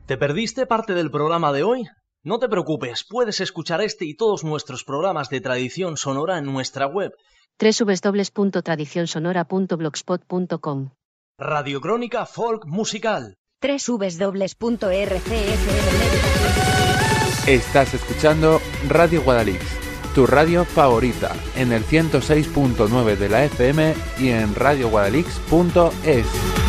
¿Te perdiste parte del programa de hoy? No te preocupes, puedes escuchar este y todos nuestros programas de tradición sonora en nuestra web www.tradicionsonora.blogspot.com. Radiocrónica Folk Musical. www.rcfm. Estás escuchando Radio Guadalix, tu radio favorita, en el 106.9 de la FM y en radioguadalix.es.